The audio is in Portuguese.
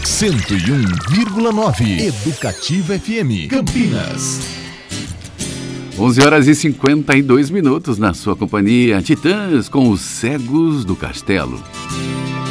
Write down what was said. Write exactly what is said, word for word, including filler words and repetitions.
cento e um vírgula nove Educativa F M Campinas. onze horas e cinquenta e dois minutos na sua companhia, Titãs com os Cegos do Castelo.